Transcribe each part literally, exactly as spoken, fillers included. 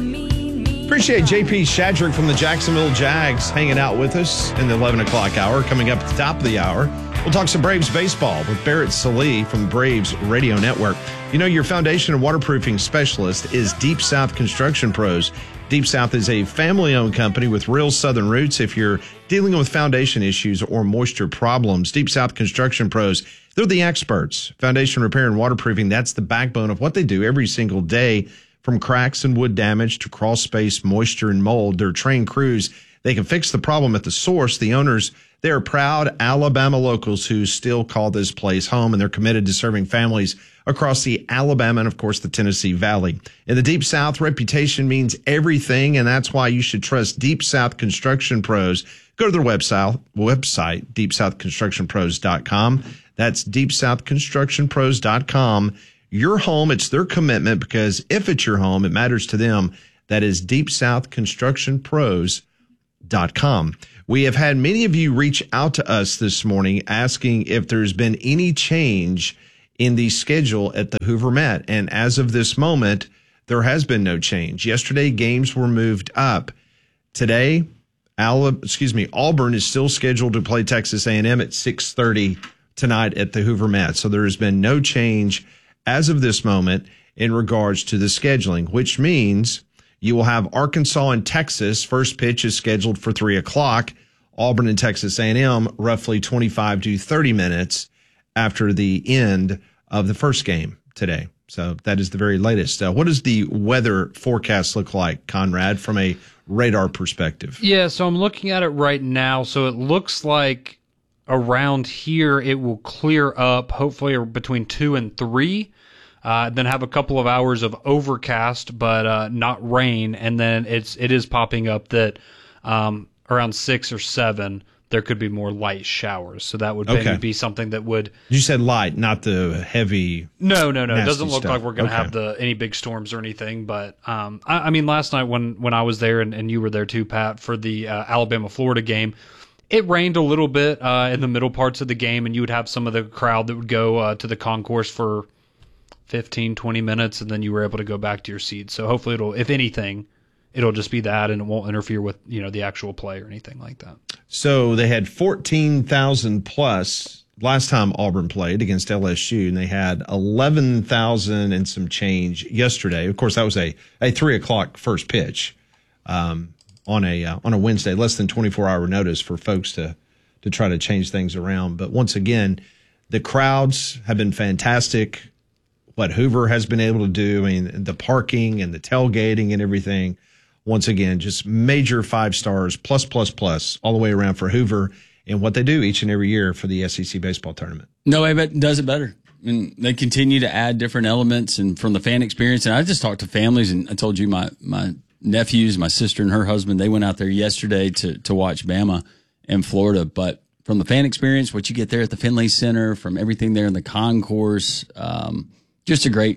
Appreciate J P Shadrick from the Jacksonville Jags hanging out with us in the eleven o'clock hour. Coming up at the top of the hour, we'll talk some Braves baseball with Barrett Sallee from the Braves Radio Network. You know, your foundation and waterproofing specialist is Deep South Construction Pros. Deep South is a family-owned company with real Southern roots. If you're dealing with foundation issues or moisture problems, Deep South Construction Pros, they're the experts. Foundation repair and waterproofing, that's the backbone of what they do every single day. From cracks and wood damage to crawl space, moisture, and mold, their trained crews, they can fix the problem at the source. The owners, they are proud Alabama locals who still call this place home, and they're committed to serving families across the Alabama and, of course, the Tennessee Valley. In the Deep South, reputation means everything, and that's why you should trust Deep South Construction Pros. Go to their website, website deep south construction pros dot com. That's deep south construction pros dot com. Your home, it's their commitment, because if it's your home, it matters to them. That is deep south construction pros dot com. We have had many of you reach out to us this morning asking if there's been any change in the schedule at the Hoover Met. And as of this moment, there has been no change. Yesterday, games were moved up. Today, Al- excuse me, Auburn is still scheduled to play Texas A and M at six thirty tonight at the Hoover Met. So there has been no change as of this moment in regards to the scheduling, which means you will have Arkansas and Texas. First pitch is scheduled for three o'clock. Auburn and Texas A and M roughly twenty-five to thirty minutes after the end of the first game today. So that is the very latest. Uh, what does the weather forecast look like, Conrad, from a radar perspective? Yeah, so I'm looking at it right now. So it looks like around here it will clear up, hopefully between two and three. Uh, then have a couple of hours of overcast, but uh, not rain, and then it's it is popping up that um, around six or seven there could be more light showers. So that would okay. maybe be something that would. You said light, not the heavy. No, no, no. It doesn't look stuff. like we're going to okay. have the any big storms or anything. But um, I, I mean, last night when when I was there and, and you were there too, Pat, for the uh, Alabama Florida game. It rained a little bit uh, in the middle parts of the game, and you would have some of the crowd that would go uh, to the concourse for fifteen, twenty minutes, and then you were able to go back to your seats. So hopefully it'll, if anything, it'll just be that, and it won't interfere with, you know, the actual play or anything like that. So they had fourteen thousand plus last time Auburn played against L S U, and they had eleven thousand and some change yesterday. Of course, that was a, a three o'clock first pitch. Um, on a uh, on a Wednesday, less than twenty-four hour notice for folks to to try to change things around. But once again, the crowds have been fantastic. What Hoover has been able to do, I mean, the parking and the tailgating and everything, once again, just major five stars, plus, plus, plus, all the way around for Hoover and what they do each and every year for the S E C baseball tournament. No way, but does it better. And they continue to add different elements and from the fan experience. And I just talked to families, and I told you my my nephews, my sister and her husband, they went out there yesterday to, to watch Bama in Florida. But from the fan experience, what you get there at the Finley Center, from everything there in the concourse, um, just a great,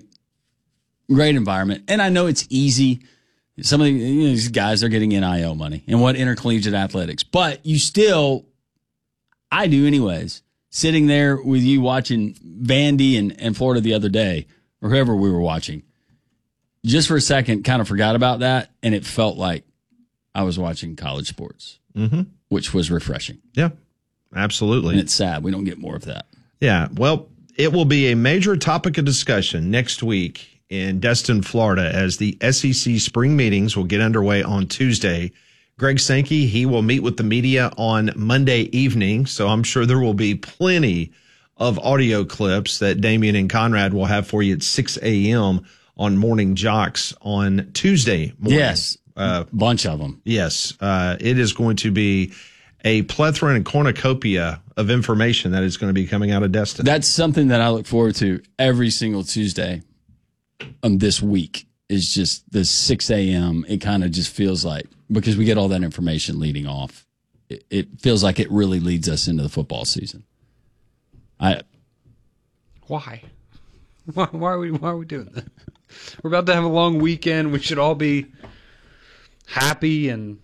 great environment. And I know it's easy. Some of the, you know, these guys are getting N I L money and what intercollegiate athletics, but you still, I do anyways, sitting there with you watching Vandy and, and Florida the other day, or whoever we were watching. Just for a second, kind of forgot about that, and it felt like I was watching college sports, mm-hmm. which was refreshing. Yeah, absolutely. And it's sad we don't get more of that. Yeah, well, it will be a major topic of discussion next week in Destin, Florida, as the S E C spring meetings will get underway on Tuesday. Greg Sankey, he will meet with the media on Monday evening, so I'm sure there will be plenty of audio clips that Damian and Conrad will have for you at six a.m. on Morning Jocks on Tuesday morning. Yes, a uh, bunch of them. Yes, uh, it is going to be a plethora and cornucopia of information that is going to be coming out of Destin. That's something that I look forward to every single Tuesday um, this week, is just the six a.m. It kind of just feels like, because we get all that information leading off, it, it feels like it really leads us into the football season. I Why? Why, why are we why are we doing that? We're about to have a long weekend. We should all be happy and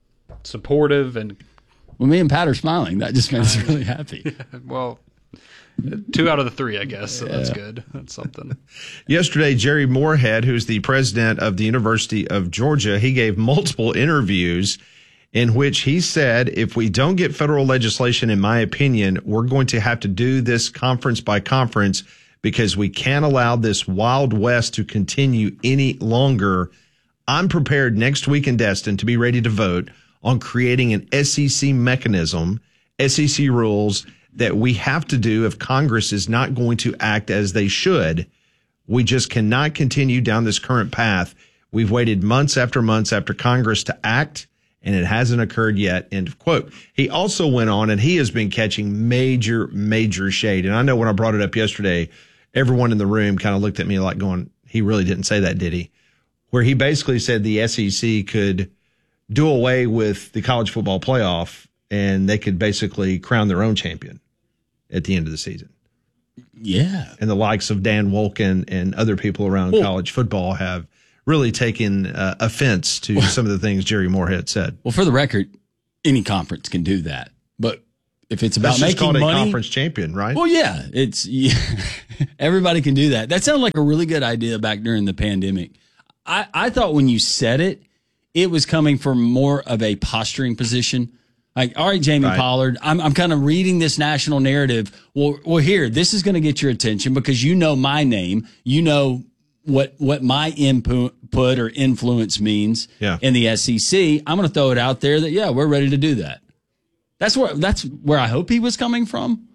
supportive. And well, me and Pat are smiling. That just makes us really happy. Yeah, well, Two out of the three, I guess. So yeah. That's good. That's something. Yesterday, Jerry Moorhead, who's the president of the University of Georgia, he gave multiple interviews in which he said, if we don't get federal legislation, in my opinion, we're going to have to do this conference by conference because we can't allow this Wild West to continue any longer. I'm prepared next week in Destin to be ready to vote on creating an S E C mechanism, S E C rules that we have to do if Congress is not going to act as they should. We just cannot continue down this current path. We've waited months after months after Congress to act, and it hasn't occurred yet, end of quote. He also went on, and he has been catching major, major shade. And I know when I brought it up yesterday, everyone in the room kind of looked at me like going, he really didn't say that, did he? Where he basically said the S E C could do away with the college football playoff, and they could basically crown their own champion at the end of the season. Yeah. And the likes of Dan Wolken and other people around well, college football have really taken uh, offense to well, some of the things Jerry Moorhead said. Well, for the record, any conference can do that. But if it's about That's making just called money, a conference champion, right? Well, yeah, it's yeah, everybody can do that. That sounded like a really good idea back during the pandemic. I, I thought when you said it, it was coming from more of a posturing position. Like, all right, Jamie right. Pollard, I'm I'm kind of reading this national narrative. Well, well, here, this is going to get your attention because you know my name. You know what what my input or influence means yeah. in the S E C. I'm going to throw it out there that, yeah, we're ready to do that. That's where that's where I hope he was coming from.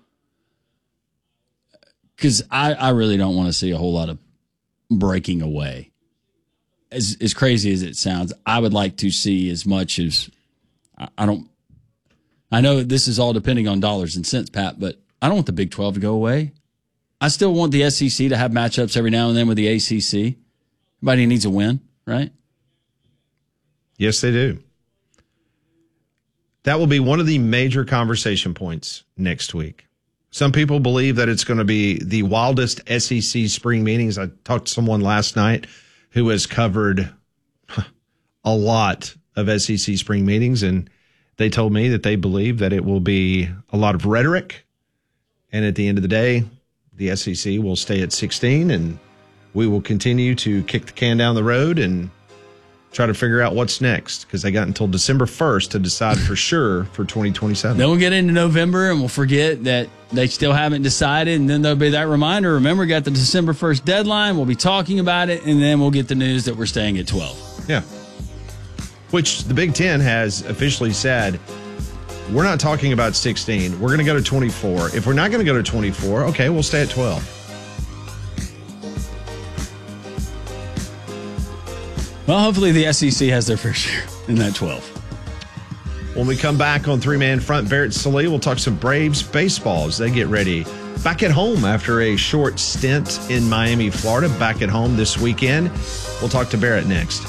Because I, I really don't want to see a whole lot of breaking away. As as crazy as it sounds, I would like to see as much as I, I don't. I know this is all depending on dollars and cents, Pat, but I don't want the Big twelve to go away. I still want the S E C to have matchups every now and then with the A C C. Everybody needs a win, right? Yes, they do. That will be one of the major conversation points next week. Some people believe that it's going to be the wildest S E C spring meetings. I talked to someone last night who has covered a lot of S E C spring meetings, and they told me that they believe that it will be a lot of rhetoric, and at the end of the day, the S E C will stay at sixteen, and we will continue to kick the can down the road and try to figure out what's next, because they got until December first to decide for sure for twenty twenty-seven. Then we'll get into November, and we'll forget that they still haven't decided, and then there'll be that reminder. Remember, we got the December first deadline. We'll be talking about it, and then we'll get the news that we're staying at twelve. Yeah. Which the Big Ten has officially said, we're not talking about sixteen. We're going to go to twenty-four. If we're not going to go to twenty-four, okay, we'll stay at twelve. Well, hopefully the S E C has their fair share in that twelve. When we come back on three-man front, Barrett Sallee, we'll talk some Braves baseball as they get ready. Back at home after a short stint in Miami, Florida. Back at home this weekend. We'll talk to Barrett next.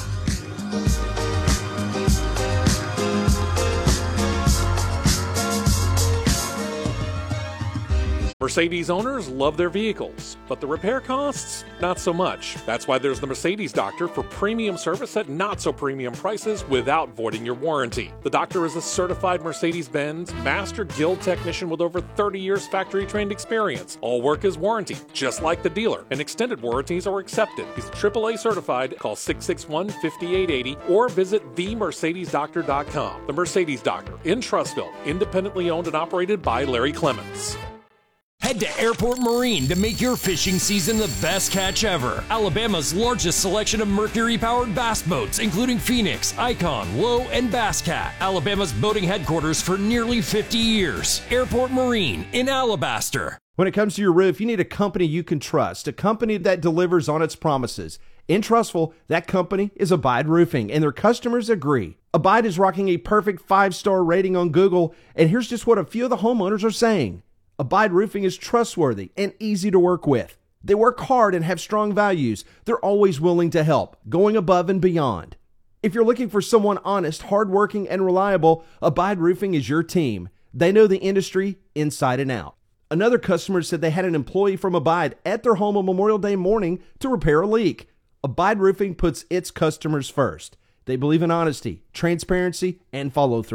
Mercedes owners love their vehicles, but the repair costs, not so much. That's why there's the Mercedes Doctor for premium service at not so premium prices without voiding your warranty. The Doctor is a certified Mercedes-Benz Master Guild technician with over thirty years factory-trained experience. All work is warranty, just like the dealer, and extended warranties are accepted. He's triple A certified. Call six six one, five eight eight zero or visit the mercedes doctor dot com. The Mercedes Doctor in Trussville, independently owned and operated by Larry Clements. Head to Airport Marine to make your fishing season the best catch ever. Alabama's largest selection of Mercury-powered bass boats, including Phoenix, Icon, Low, and Bass Cat. Alabama's boating headquarters for nearly fifty years. Airport Marine in Alabaster. When it comes to your roof, you need a company you can trust, a company that delivers on its promises. In Trussville, that company is Abide Roofing, and their customers agree. Abide is rocking a perfect five-star rating on Google, and here's just what a few of the homeowners are saying. Abide Roofing is trustworthy and easy to work with. They work hard and have strong values. They're always willing to help, going above and beyond. If you're looking for someone honest, hardworking, and reliable, Abide Roofing is your team. They know the industry inside and out. Another customer said they had an employee from Abide at their home on Memorial Day morning to repair a leak. Abide Roofing puts its customers first. They believe in honesty, transparency, and follow through.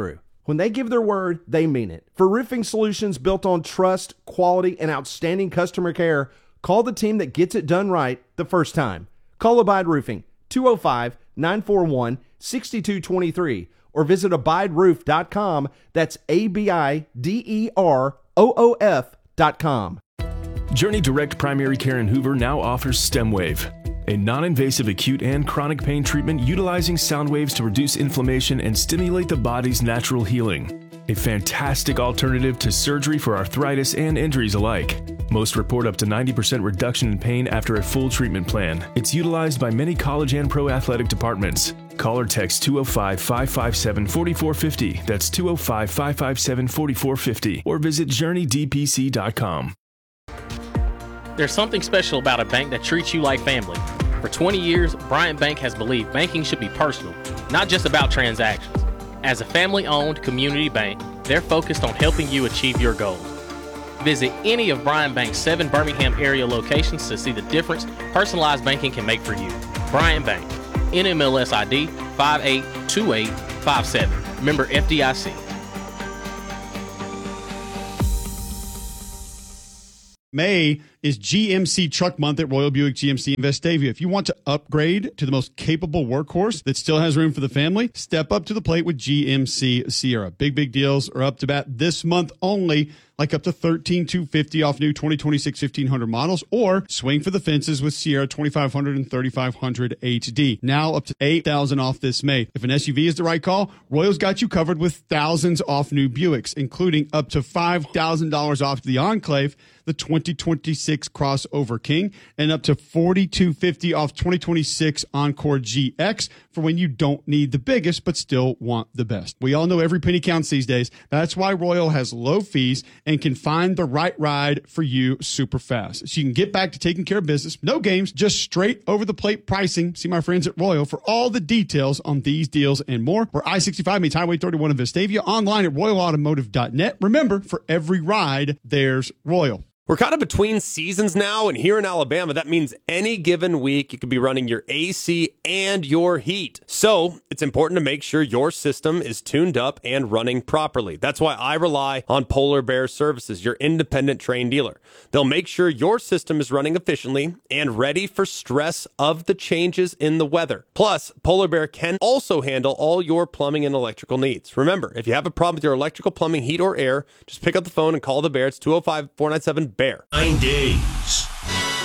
When they give their word, they mean it. For roofing solutions built on trust, quality, and outstanding customer care, call the team that gets it done right the first time. Call Abide Roofing, two oh five, nine four one, six two two three, or visit abide roof dot com. That's A B I D E R O O F dot com. Journey Direct Primary Care in Hoover now offers StemWave, a non-invasive acute and chronic pain treatment utilizing sound waves to reduce inflammation and stimulate the body's natural healing. A fantastic alternative to surgery for arthritis and injuries alike. Most report up to ninety percent reduction in pain after a full treatment plan. It's utilized by many college and pro athletic departments. Call or text two oh five, five five seven, four four five oh. That's two oh five, five five seven, four four five oh. Or visit journey d p c dot com. There's something special about a bank that treats you like family. For twenty years, Bryant Bank has believed banking should be personal, not just about transactions. As a family-owned community bank, they're focused on helping you achieve your goals. Visit any of Bryant Bank's seven Birmingham area locations to see the difference personalized banking can make for you. Bryant Bank, N M L S I D five eight two eight five seven. Member F D I C. May is G M C Truck Month at Royal Buick G M C in Vestavia. If you want to upgrade to the most capable workhorse that still has room for the family, step up to the plate with G M C Sierra. Big, big deals are up to bat this month only, like up to thirteen thousand two hundred fifty dollars off new twenty twenty-six fifteen hundred models, or swing for the fences with Sierra twenty-five hundred and thirty-five hundred H D. Now up to eight thousand dollars off this May. If an S U V is the right call, Royal's got you covered with thousands off new Buicks, including up to five thousand dollars off the Enclave, the twenty twenty-six Crossover King, and up to forty-two hundred fifty dollars off twenty twenty-six Encore G X for when you don't need the biggest but still want the best. We all know every penny counts these days. That's why Royal has low fees and can find the right ride for you super fast. So you can get back to taking care of business. No games, just straight over the plate pricing. See my friends at Royal for all the details on these deals and more. We're I sixty-five meets Highway thirty-one in Vestavia, online at royal automotive dot net. Remember, for every ride, there's Royal. We're kind of between seasons now, and here in Alabama, that means any given week you could be running your A C and your heat. So it's important to make sure your system is tuned up and running properly. That's why I rely on Polar Bear Services, your independent Trane dealer. They'll make sure your system is running efficiently and ready for stress of the changes in the weather. Plus, Polar Bear can also handle all your plumbing and electrical needs. Remember, if you have a problem with your electrical, plumbing, heat, or air, just pick up the phone and call the Bear. It's two oh five, four nine seven, B E A R. Nine days.